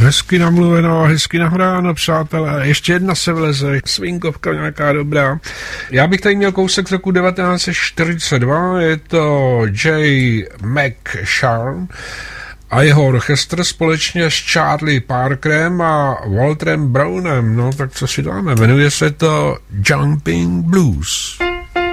Hezky namluveno, hezky nahráno, přátelé. Ještě jedna se vleze, svinkovka nějaká dobrá. Já bych tady měl kousek z roku 1942, je to J. McSharn a jeho orchestr společně s Charlie Parkerem a Walterem Brownem. No tak co si dáme? Jmenuje se to Jumping Blues.